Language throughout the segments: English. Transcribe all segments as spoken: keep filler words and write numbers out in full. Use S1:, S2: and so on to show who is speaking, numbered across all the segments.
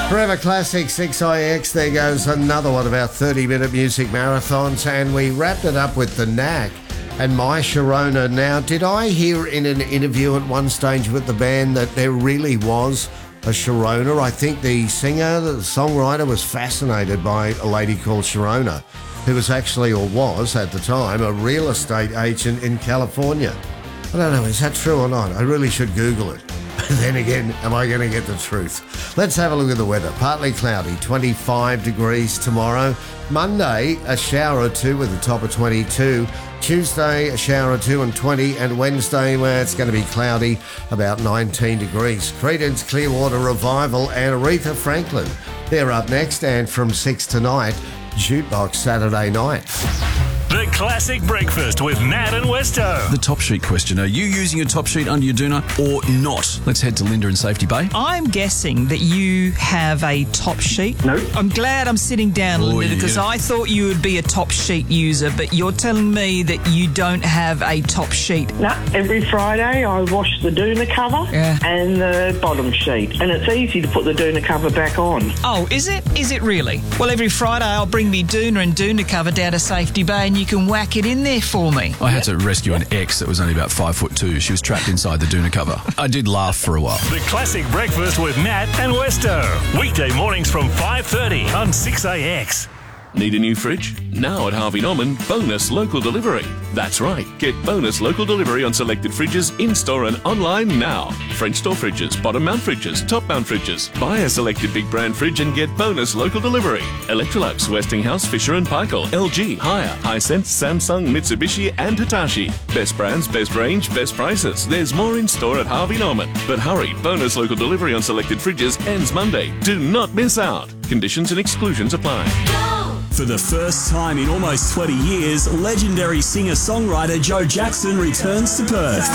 S1: Forever Classic six I X, there goes another one of our thirty-minute music marathons, and we wrapped it up with The Knack and My Sharona. Now, did I hear in an interview at one stage with the band that there really was a Sharona? I think the singer, the songwriter, was fascinated by a lady called Sharona, who was actually, or was at the time, a real estate agent in California. I don't know, is that true or not? I really should Google it. Then again, am I going to get the truth? Let's have a look at the weather. Partly cloudy, twenty-five degrees tomorrow. Monday, a shower or two with a top of twenty-two. Tuesday, a shower or two and twenty. And Wednesday, where it's going to be cloudy, about nineteen degrees. Creedence Clearwater Revival and Aretha Franklin. They're up next, and from six tonight, Jukebox Saturday Night.
S2: The Classic Breakfast with Nat and Westo.
S3: The top sheet question. Are you using a top sheet under your doona or not? Let's head to Linda in Safety Bay.
S4: I'm guessing that you have a top sheet.
S5: No.
S4: I'm glad I'm sitting down,
S3: Oh,
S4: Linda, because
S3: yeah.
S4: I thought you would be a top sheet user, but you're telling me that you don't have a top sheet.
S5: No, every Friday I wash the doona cover
S4: Yeah.
S5: and the bottom sheet. And it's easy to put the doona cover back on.
S4: Oh, is it? Is it really? Well, every Friday I'll bring me doona and doona cover down to Safety Bay and you can whack it in there for me.
S3: I had to rescue an ex that was only about five foot two. She was trapped inside the doona cover. I did laugh for a while.
S2: The Classic Breakfast with Nat and Westo. Weekday mornings from five thirty on six A X.
S6: Need a new fridge? Now at Harvey Norman, bonus local delivery. That's right, get bonus local delivery on selected fridges in-store and online now. French door fridges, bottom mount fridges, top mount fridges. Buy a selected big brand fridge and get bonus local delivery. Electrolux, Westinghouse, Fisher and Paykel, L G, Haier, Hisense, Samsung, Mitsubishi and Hitachi. Best brands, best range, best prices. There's more in store at Harvey Norman. But hurry, bonus local delivery on selected fridges ends Monday. Do not miss out. Conditions and exclusions apply.
S7: For the first time in almost twenty years, legendary singer-songwriter Joe Jackson returns to Perth.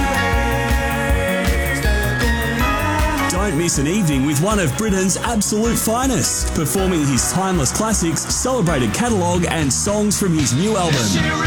S7: Don't miss an evening with one of Britain's absolute finest, performing his timeless classics, celebrated catalogue and songs from his new album.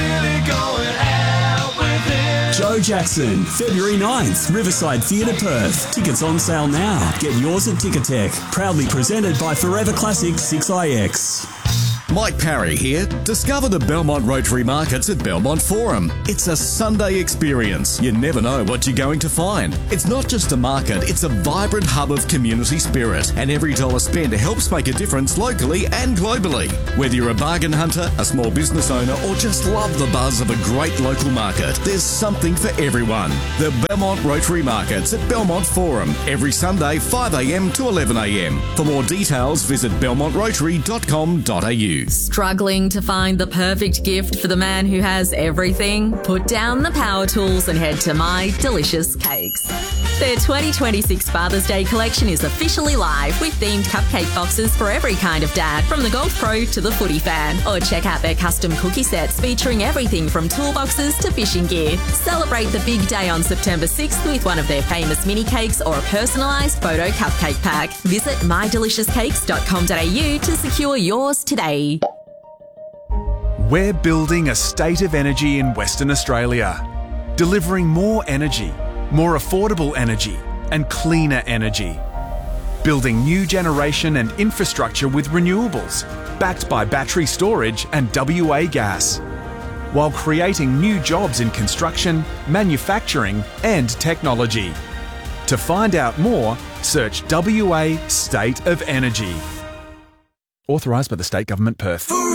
S7: Joe Jackson, February ninth, Riverside Theatre, Perth. Tickets on sale now. Get yours at Ticketek. Proudly presented by Forever Classic six I X.
S8: Mike Parry here. Discover the Belmont Rotary Markets at Belmont Forum. It's a Sunday experience. You never know what you're going to find. It's not just a market, it's a vibrant hub of community spirit. And every dollar spent helps make a difference locally and globally. Whether you're a bargain hunter, a small business owner, or just love the buzz of a great local market, there's something for everyone. The Belmont Rotary Markets at Belmont Forum. Every Sunday, five a.m. to eleven a.m. For more details, visit belmont rotary dot com dot a u.
S9: Struggling to find the perfect gift for the man who has everything? Put down the power tools and head to My Delicious Cakes. Their twenty twenty-six Father's Day collection is officially live with themed cupcake boxes for every kind of dad, from the golf pro to the footy fan. Or check out their custom cookie sets featuring everything from toolboxes to fishing gear. Celebrate the big day on September sixth with one of their famous mini cakes or a personalised photo cupcake pack. Visit my delicious cakes dot com dot a u to secure yours today.
S10: We're building a state of energy in Western Australia, delivering more energy, more affordable energy and cleaner energy. Building new generation and infrastructure with renewables, backed by battery storage and W A gas, while creating new jobs in construction, manufacturing and technology. To find out more, search W A State of Energy. Authorised by the State Government, Perth.